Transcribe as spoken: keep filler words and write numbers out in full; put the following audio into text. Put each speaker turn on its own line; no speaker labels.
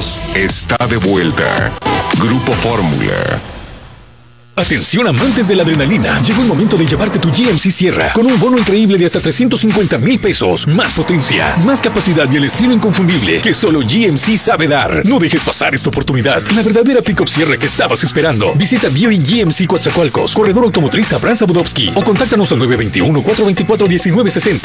Coatzacoalcos está de vuelta. Grupo Fórmula.
Atención amantes de la adrenalina, llegó el momento de llevarte tu G M C Sierra con un bono increíble de hasta trescientos cincuenta mil pesos, más potencia, más capacidad y el estilo inconfundible que solo G M C sabe dar. No dejes pasar esta oportunidad, la verdadera pick-up Sierra que estabas esperando. Visita Viewing G M C Coatzacoalcos, Corredor Automotriz Abraham Budowski o contáctanos al nueve dos uno, cuatro dos cuatro, uno nueve seis cero.